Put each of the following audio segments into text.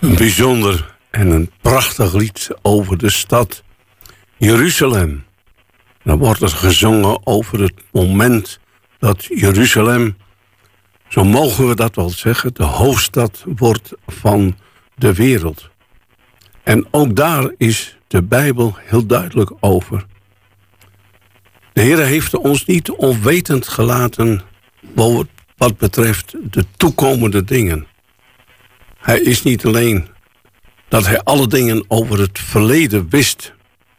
Een bijzonder en een prachtig lied over de stad Jeruzalem. Dan wordt er gezongen over het moment dat Jeruzalem, zo mogen we dat wel zeggen, de hoofdstad wordt van de wereld. En ook daar is de Bijbel heel duidelijk over. De Heer heeft ons niet onwetend gelaten wat betreft de toekomende dingen. Hij is niet alleen dat hij alle dingen over het verleden wist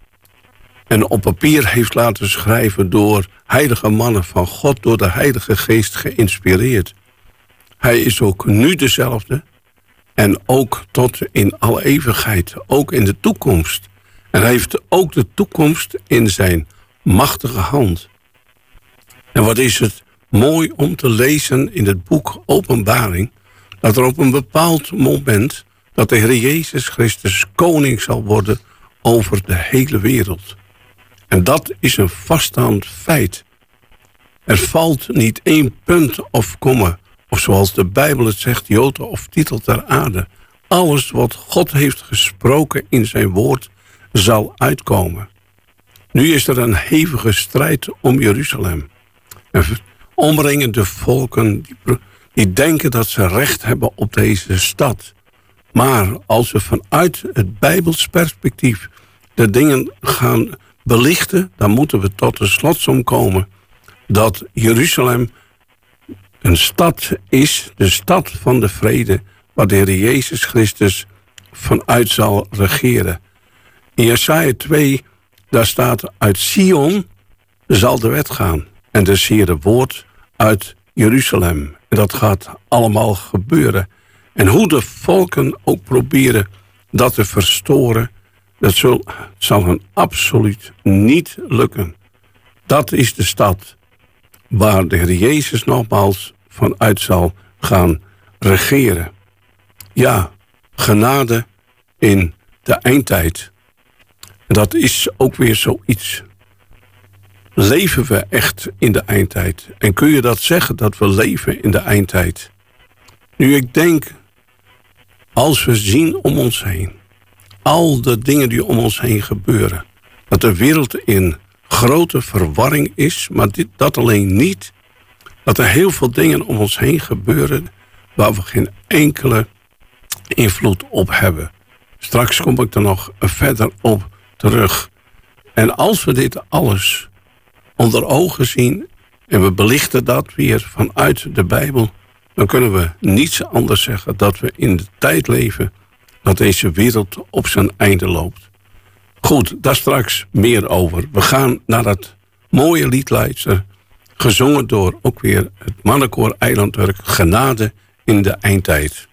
en op papier heeft laten schrijven door heilige mannen van God, door de Heilige Geest geïnspireerd. Hij is ook nu dezelfde en ook tot in alle eeuwigheid, ook in de toekomst. En hij heeft ook de toekomst in zijn machtige hand. En wat is het mooi om te lezen in het boek Openbaring, dat er op een bepaald moment dat de Heer Jezus Christus koning zal worden over de hele wereld. En dat is een vaststaand feit. Er valt niet één punt of komma, of zoals de Bijbel het zegt, jota of titel ter aarde. Alles wat God heeft gesproken in zijn woord zal uitkomen. Nu is er een hevige strijd om Jeruzalem. En omringende volken die denken dat ze recht hebben op deze stad. Maar als we vanuit het Bijbels perspectief de dingen gaan belichten, dan moeten we tot de slotsom komen dat Jeruzalem een stad is, de stad van de vrede, waar de Heer Jezus Christus vanuit zal regeren. In Jesaja 2, daar staat: uit Sion zal de wet gaan en de Heer woord uit Jeruzalem. En dat gaat allemaal gebeuren. En hoe de volken ook proberen dat te verstoren, dat zal hen absoluut niet lukken. Dat is de stad waar de Heer Jezus nogmaals vanuit zal gaan regeren. Ja, genade in de eindtijd. En dat is ook weer zoiets. Leven we echt in de eindtijd? En kun je dat zeggen, dat we leven in de eindtijd? Nu, ik denk, als we zien om ons heen, al de dingen die om ons heen gebeuren, dat de wereld in grote verwarring is, maar dat alleen niet, dat er heel veel dingen om ons heen gebeuren waar we geen enkele invloed op hebben. Straks kom ik er nog verder op terug. En als we dit alles onder ogen zien en we belichten dat weer vanuit de Bijbel, dan kunnen we niets anders zeggen dat we in de tijd leven dat deze wereld op zijn einde loopt. Goed, daar straks meer over. We gaan naar dat mooie lied luisteren, gezongen door ook weer het mannenkoor Eilandwerk, Genade in de eindtijd.